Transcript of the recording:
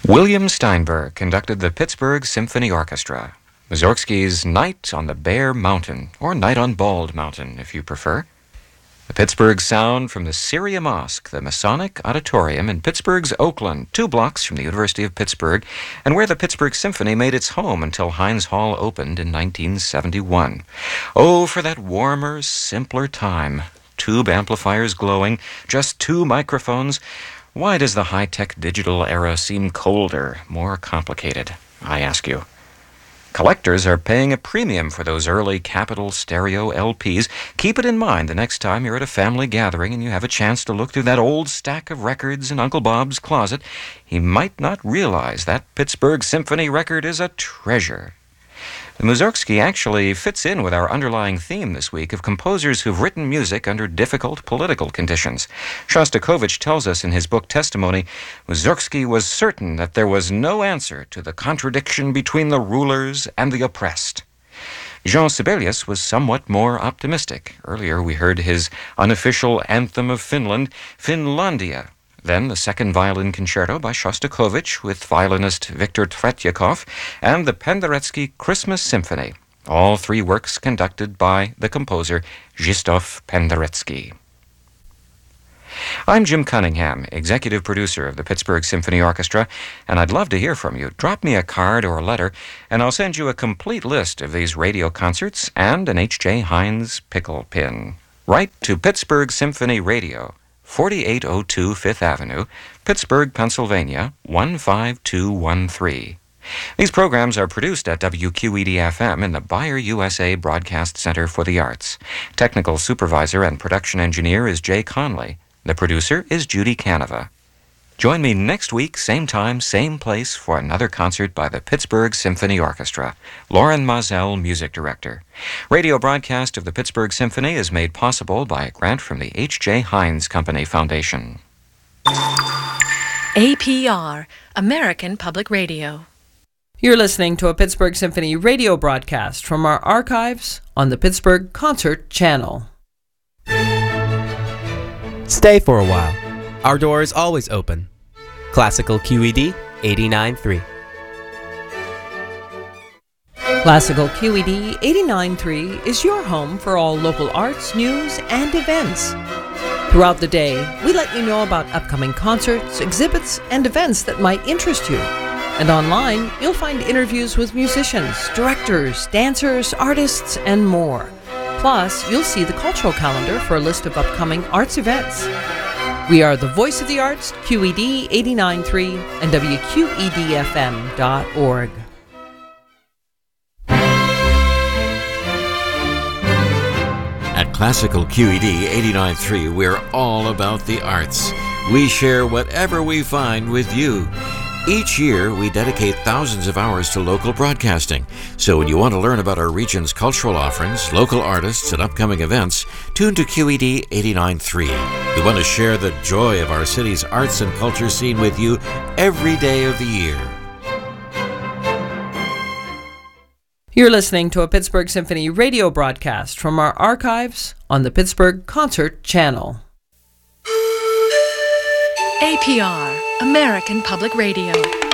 William Steinberg conducted the Pittsburgh Symphony Orchestra. Mussorgsky's Night on the Bear Mountain, or Night on Bald Mountain, if you prefer. The Pittsburgh Sound from the Syria Mosque, the Masonic Auditorium in Pittsburgh's Oakland, 2 blocks from the University of Pittsburgh, and where the Pittsburgh Symphony made its home until Heinz Hall opened in 1971. Oh, for that warmer, simpler time. Tube amplifiers glowing, just 2 microphones. Why does the high-tech digital era seem colder, more complicated, I ask you? Collectors are paying a premium for those early Capitol stereo LPs. Keep it in mind the next time you're at a family gathering and you have a chance to look through that old stack of records in Uncle Bob's closet. He might not realize that Pittsburgh Symphony record is a treasure. The Mussorgsky actually fits in with our underlying theme this week of composers who've written music under difficult political conditions. Shostakovich tells us in his book Testimony, Mussorgsky was certain that there was no answer to the contradiction between the rulers and the oppressed. Jean Sibelius was somewhat more optimistic. Earlier we heard his unofficial anthem of Finland, Finlandia. Then the second violin concerto by Shostakovich with violinist Viktor Tretyakov, and the Penderecki Christmas Symphony, all 3 works conducted by the composer Zdzisław Penderecki. I'm Jim Cunningham, executive producer of the Pittsburgh Symphony Orchestra, and I'd love to hear from you. Drop me a card or a letter, and I'll send you a complete list of these radio concerts and an H.J. Heinz pickle pin. Write to Pittsburgh Symphony Radio, 4802 5th Avenue, Pittsburgh, Pennsylvania, 15213. These programs are produced at WQED-FM in the Bayer USA Broadcast Center for the Arts. Technical supervisor and production engineer is Jay Conley. The producer is Judy Canova. Join me next week, same time, same place, for another concert by the Pittsburgh Symphony Orchestra. Lauren Mazel, music director. Radio broadcast of the Pittsburgh Symphony is made possible by a grant from the H.J. Heinz Company Foundation. APR, American Public Radio. You're listening to a Pittsburgh Symphony radio broadcast from our archives on the Pittsburgh Concert Channel. Stay for a while. Our door is always open. Classical QED 89.3. Classical QED 89.3 is your home for all local arts, news, and events. Throughout the day, we let you know about upcoming concerts, exhibits, and events that might interest you. And online, you'll find interviews with musicians, directors, dancers, artists, and more. Plus, you'll see the cultural calendar for a list of upcoming arts events. We are the voice of the arts, QED 89.3 and WQEDFM.org. At Classical QED 89.3, we're all about the arts. We share whatever we find with you. Each year, we dedicate thousands of hours to local broadcasting. So when you want to learn about our region's cultural offerings, local artists, and upcoming events, tune to QED 89.3. We want to share the joy of our city's arts and culture scene with you every day of the year. You're listening to a Pittsburgh Symphony radio broadcast from our archives on the Pittsburgh Concert Channel. APR, American Public Radio.